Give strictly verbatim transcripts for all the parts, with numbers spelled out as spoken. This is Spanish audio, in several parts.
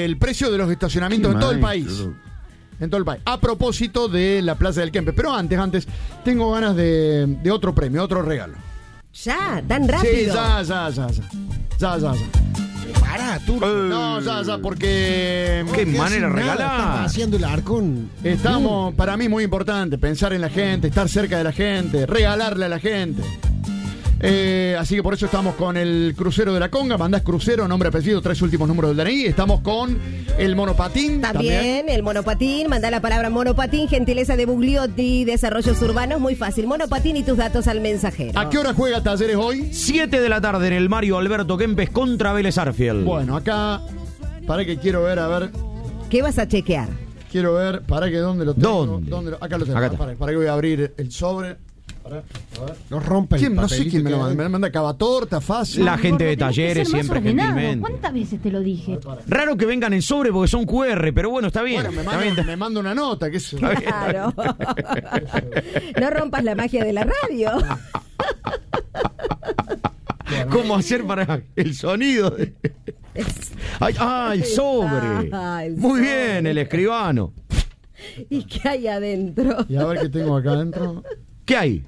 el precio de los estacionamientos en todo el país. En todo el país. A propósito de la Plaza del Kempes. Pero antes, antes, tengo ganas de, de otro premio, otro regalo. Ya, tan rápido. Sí, ya, ya, ya, ya. Ya, ya, ya. Pará, tú. No, ya, ya, porque... Qué manera de regalar. Estás haciendo el arcón. Estamos, para mí, muy importante pensar en la gente, estar cerca de la gente, regalarle a la gente. Eh, así que por eso estamos con el crucero de la Conga. Mandás crucero, nombre, apellido, tres últimos números del D N I. Estamos con el monopatín. También, también. el monopatín. Mandá la palabra monopatín, gentileza de Bugliotti, Desarrollos Urbanos. Muy fácil. Monopatín y tus datos al mensajero. ¿A qué hora juega Talleres hoy? siete de la tarde en el Mario Alberto Kempes contra Vélez Arfield. Bueno, acá, para que quiero ver, a ver. ¿Qué vas a chequear? Quiero ver, para que dónde lo tengo. ¿Dónde? ¿Dónde lo, acá lo tengo. Acá está. para, para que voy a abrir el sobre. Para, a ver. No rompa el ¿Quién? No sé papelito quién me lo que- manda. Me lo manda Cavatorta, fácil. La gente de Tenés que Talleres ser más siempre ordenado. gentilmente. ¿Cuántas veces te lo dije? Raro que vengan en sobre porque son Q R, pero bueno, está bien. Bueno, me está manda, bien. me manda una nota, que es... Claro. No rompas la magia de la radio. ¿Cómo hacer para el sonido? de- Ay, ah, el sobre. Ah, el Muy sobre. bien, el escribano. ¿Y qué hay adentro? Y a ver qué tengo acá adentro. ¿Qué hay?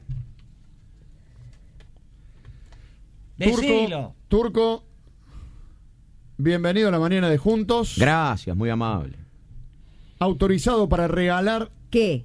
Turco, Turco, bienvenido a la mañana de Juntos. Gracias, muy amable. Autorizado para regalar ¿Qué?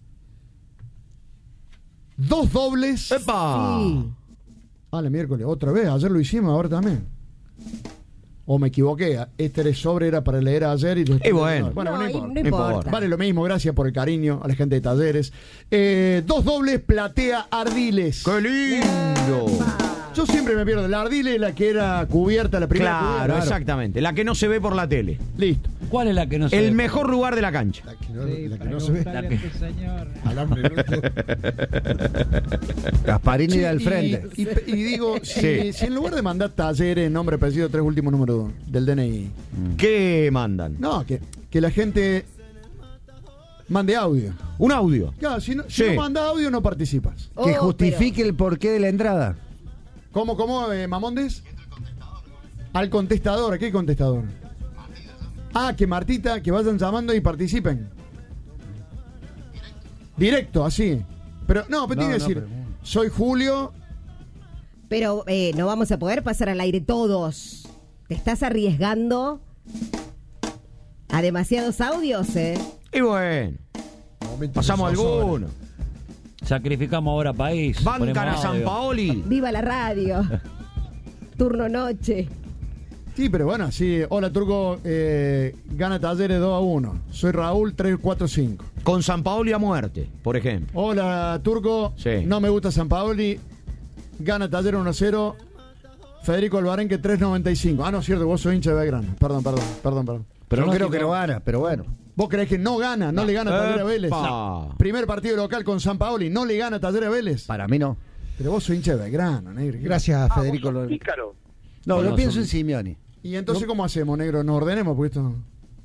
dos dobles. ¡Epa! Sí. Ah, la miércoles, otra vez. Ayer lo hicimos, ahora también. O me equivoqué. Este sobre era para leer ayer y después- Y bueno. bueno, No, no y importa. no importa. Vale lo mismo, gracias por el cariño a la gente de Talleres. Eh, dos dobles Platea Ardiles. ¡Qué lindo! Yo siempre me pierdo. La Ardile es la que era cubierta, la primera Claro, cubierta. exactamente. La que no se ve por la tele. Listo. ¿Cuál es la que no se El ve? mejor lugar de la cancha. La que no, Sí, la que para no se ve. preguntarle a este señor. Alambre, Gasparini Sí, del y- frente. Y, y digo, si, Sí. si en lugar de mandar Talleres, nombre, apellido, tres últimos números del D N I, ¿Qué mandan? no, que, que la gente mande audio. Un audio. Claro, si no, si Sí. no manda audio, no participas. Oh, Que justifique el porqué de la entrada. ¿Cómo, cómo, eh, Mamondes? Al contestador. ¿A qué contestador? Ah, que Martita, que vayan llamando y participen. Directo, así. Pero, no, pero No, tiene que no, decir, pero- soy Julio. Pero eh, no vamos a poder pasar al aire todos. Te estás arriesgando a demasiados audios, ¿eh? Y bueno, Momento pasamos de zozobra. alguno. Sacrificamos ahora país. Bancan ponemos a San audio. Paoli. Viva la radio. Turno noche. Sí, pero bueno, sí. Hola, Turco. Eh, gana Talleres dos a uno. Soy Raúl tres cuatro cinco. Con San Paoli a muerte, por ejemplo. Hola, Turco. Sí. No me gusta San Paoli. Gana Talleres uno a cero. Federico Alvarenque tres noventa y cinco. Ah, no, es cierto, vos sos hincha de Belgrano. Perdón, perdón, perdón, perdón. Pero no Pronóstico. creo que no gana, pero bueno. ¿Vos creés que no gana? No, le gana a Talleres a Vélez. Epa. No. Primer partido local con San Paoli. No le gana a Talleres a Vélez. Para mí no. Pero vos sos hincha de Belgrano, negro. Gracias, Federico. Lo- No, Bueno, lo pienso son- en Simeone. Y entonces, ¿cómo hacemos, negro? ¿Nos ordenemos? Porque esto...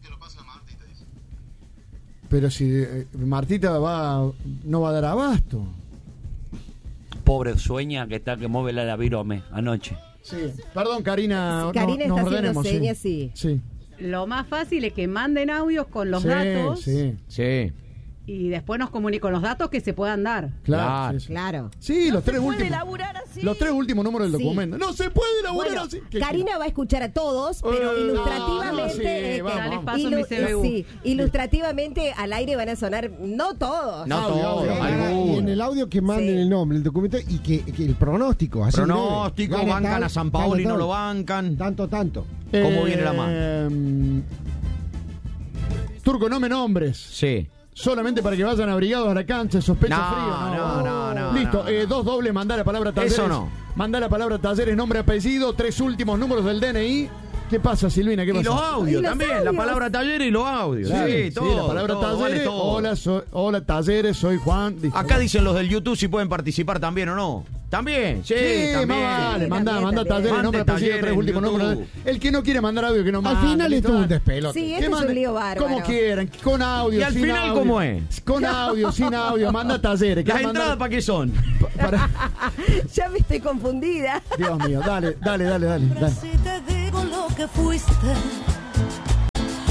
Pero si eh, Martita va, no va a dar abasto. Pobre sueña que está que mueve la virome anoche. Sí. Perdón, Karina. no- Karina nos está haciendo ordenemos, sí. señas, sí. Sí. Lo más fácil es que manden audios con los Sí, datos Sí, Sí. y después nos comuniquen con los datos que se puedan dar. claro. Claro. Sí, sí. Claro. Sí, los tres últimos. Los tres últimos números del Sí. documento. No se puede elaborar Bueno, así. ¿Qué- Karina va a escuchar a todos, pero Eh, ilustrativamente, no, sí, eh, que- vamos, Dale vamos. paso mi C B U. sí, ilustrativamente al aire van a sonar, no todos. No Audio, todo, audio, Y en alguno. el audio que manden Sí. el nombre, el documento y que, que el pronóstico. Así Pronóstico, breve. Gana bancan tal, a San gana Paoli, no tal. lo bancan. Tanto, tanto. ¿Cómo viene la mano? Turco, no me nombres. Sí. Solamente para que vayan abrigados a la cancha, sospecho No, frío. no, no, no, Listo, no, eh, no. dos dobles, mandá la palabra Talleres. Eso no. Mandá la palabra Talleres, nombre, apellido, tres últimos números del D N I. ¿Qué pasa, Silvina? ¿Qué Y pasa? los audios Y los también, la audios. palabra taller y los audios. Sí, Sí, sí, todo. la palabra todo, Talleres. vale todo. Hola, soy, hola, Talleres, soy Juan. Listo. Acá dicen los del YouTube si pueden participar también o no. También, sí, Sí, también. más vale, Sí, mandá, también, mandá también. Talleres, Mande nombre, apellido, Talleres tres en últimos YouTube. números. El que no quiere mandar audio, que no Al mande. final listo, estuvo un dale. despelote. Sí, ¿Qué este es mande? un lío bárbaro. Como quieran, con audio, ¿Y al sin final audio. cómo es? Con audio, sin audio, manda Talleres. ¿Las ¿Querés entradas mandar- para qué son? para- Ya me estoy confundida. Dios mío, dale, dale, dale, dale, dale. Si te digo lo que fuiste,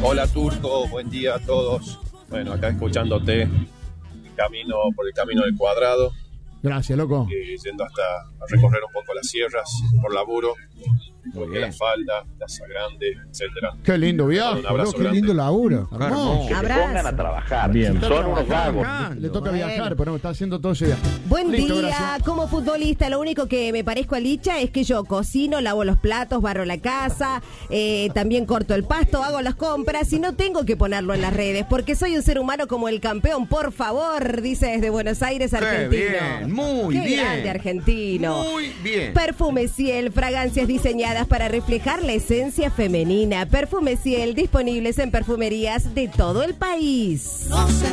Hola Turco, buen día a todos. Bueno, acá escuchándote, camino por el camino del Cuadrado, Gracias, loco. eh, yendo hasta a recorrer un poco las sierras por laburo, porque la Falda, Plaza Grande, etcétera. Qué lindo viaje. Un abrazo Qué grande. lindo laburo. Hermoso. Abrazo. trabajar. Bien. Son unos vagos. Le toca Bueno. viajar, pero no está haciendo todo ese viaje. Buen Listo, día, gracias. como futbolista lo único que me parezco a Licha es que yo cocino, lavo los platos, barro la casa, eh, también corto el pasto, hago las compras y no tengo que ponerlo en las redes porque soy un ser humano como el campeón, por favor, dice desde Buenos Aires, Qué argentino. bien, muy Qué bien. grande argentino. Muy bien. Perfume Ciel, fragancias diseñadas para reflejar la esencia femenina. Perfume Ciel, disponibles en perfumerías de todo el país.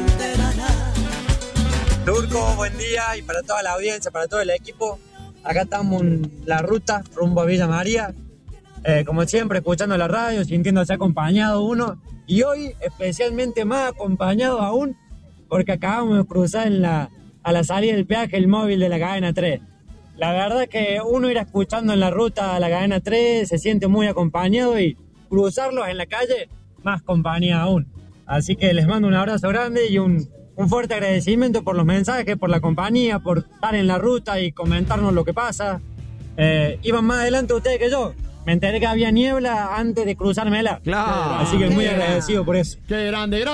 Turco, buen día y para toda la audiencia, para todo el equipo. Acá estamos en la ruta rumbo a Villa María. Eh, como siempre, escuchando la radio, sintiéndose acompañado uno. Y hoy especialmente más acompañado aún porque acabamos de cruzar en la, a la salida del peaje el móvil de la cadena tres. La verdad que uno ir escuchando en la ruta a la cadena tres se siente muy acompañado y cruzarlos en la calle, más compañía aún. Así que les mando un abrazo grande y un, un fuerte agradecimiento por los mensajes, por la compañía, por estar en la ruta y comentarnos lo que pasa. Eh, iban más adelante ustedes que yo. Me enteré que había niebla antes de cruzármela. Claro. Así que muy Qué agradecido por eso. Qué grande, grande.